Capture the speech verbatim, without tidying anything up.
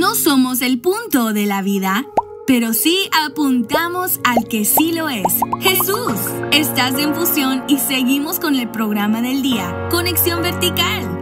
No somos el punto de la vida, pero sí apuntamos al que sí lo es, Jesús. Estás en Fusión y seguimos con el programa del día, Conexión Vertical.